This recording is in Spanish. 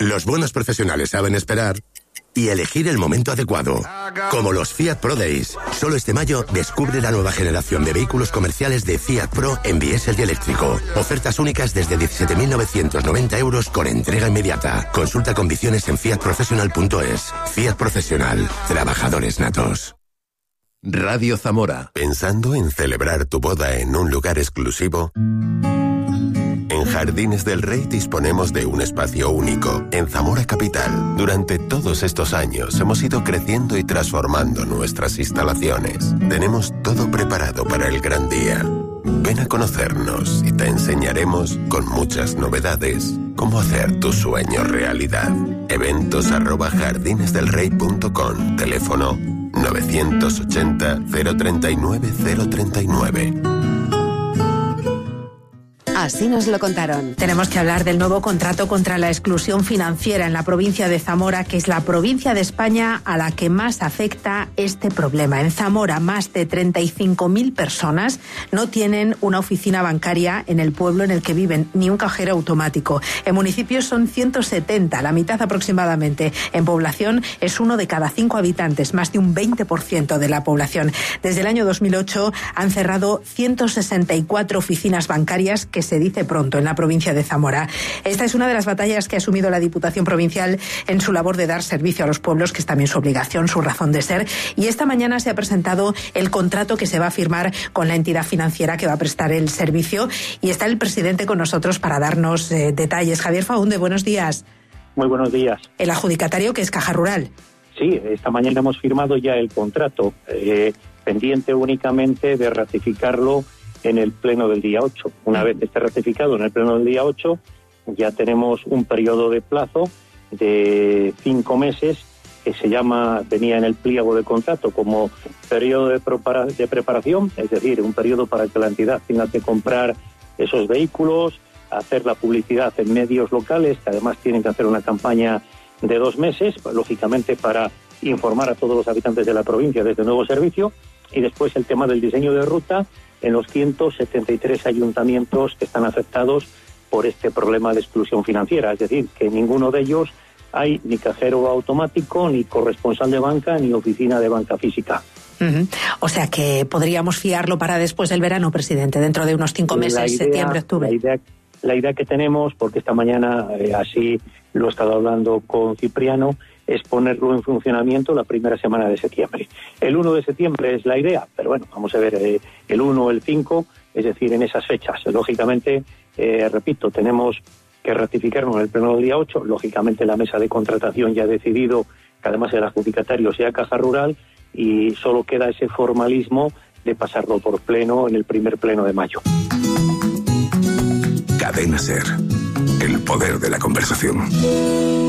Los buenos profesionales saben esperar y elegir el momento adecuado. Como los Fiat Pro Days. Solo este mayo descubre la nueva generación de vehículos comerciales de Fiat Pro en diésel y eléctrico. Ofertas únicas desde 17.990 euros con entrega inmediata. Consulta condiciones en fiatprofessional.es. Fiat Profesional. Trabajadores natos. Radio Zamora. ¿Pensando en celebrar tu boda en un lugar exclusivo? En Jardines del Rey disponemos de un espacio único en Zamora Capital. Durante todos estos años hemos ido creciendo y transformando nuestras instalaciones. Tenemos todo preparado para el gran día. Ven a conocernos y te enseñaremos, con muchas novedades, cómo hacer tu sueño realidad. Eventos@jardinesdelrey.com. Teléfono 980 039 039. Así nos lo contaron. Tenemos que hablar del nuevo contrato contra la exclusión financiera en la provincia de Zamora, que es la provincia de España a la que más afecta este problema. En Zamora, más de 35.000 personas no tienen una oficina bancaria en el pueblo en el que viven, ni un cajero automático. En municipios son 170, la mitad aproximadamente. En población es 1 de cada 5 habitantes, más de un 20% de la población. Desde el año 2008 han cerrado 164 oficinas bancarias, que se dice pronto, en la provincia de Zamora. Esta es una de las batallas que ha asumido la Diputación Provincial en su labor de dar servicio a los pueblos, que es también su obligación, su razón de ser. Y esta mañana se ha presentado el contrato que se va a firmar con la entidad financiera que va a prestar el servicio. Y está el presidente con nosotros para darnos detalles. Javier Faunde, buenos días. Muy buenos días. El adjudicatario, que es Caja Rural. Sí, esta mañana hemos firmado ya el contrato, pendiente únicamente de ratificarlo en el pleno del día 8. Una vez esté ratificado en el pleno del día 8, ya tenemos un periodo de plazo de 5 meses que venía en el pliego de contrato como periodo de preparación, es decir, un periodo para que la entidad tenga que comprar esos vehículos, hacer la publicidad en medios locales, que además tienen que hacer una campaña de 2 meses, pues, lógicamente para informar a todos los habitantes de la provincia de este nuevo servicio, y después el tema del diseño de ruta en los 173 ayuntamientos que están afectados por este problema de exclusión financiera. Es decir, que en ninguno de ellos hay ni cajero automático, ni corresponsal de banca, ni oficina de banca física. Uh-huh. O sea que podríamos fiarlo para después del verano, presidente, dentro de unos 5 meses, septiembre, octubre. La idea que tenemos, porque esta mañana así lo he estado hablando con Cipriano, es ponerlo en funcionamiento la primera semana de septiembre. El 1 de septiembre es la idea, pero bueno, vamos a ver, el 1 o el 5, es decir, en esas fechas. Lógicamente, repito, tenemos que ratificarlo en el pleno del día 8. Lógicamente, la mesa de contratación ya ha decidido que además el adjudicatario sea Caja Rural, y solo queda ese formalismo de pasarlo por pleno en el primer pleno de mayo. Cadena SER. El poder de la conversación.